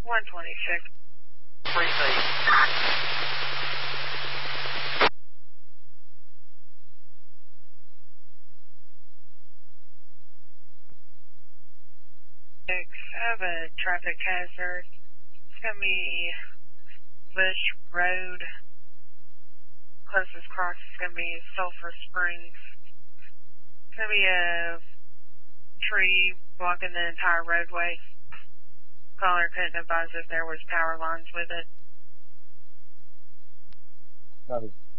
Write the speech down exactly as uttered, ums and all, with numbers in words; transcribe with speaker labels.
Speaker 1: one twenty-six.
Speaker 2: Free feed.
Speaker 1: Six, I have a traffic hazard. It's going to be Bush Road. Closest cross is going to be Sulphur Springs. It's going to be a tree blocking the entire roadway. Caller couldn't advise if there was power lines with it.
Speaker 3: Copy.